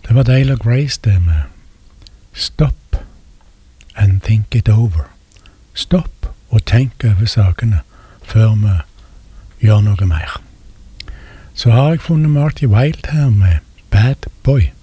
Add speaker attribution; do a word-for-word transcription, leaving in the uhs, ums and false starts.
Speaker 1: Det var Dale og Grace det med Stop and think it over. Stopp og tenk over sakene før vi gjør noe mer. Så har jeg funnet Marty Wilde her med Bad Boy.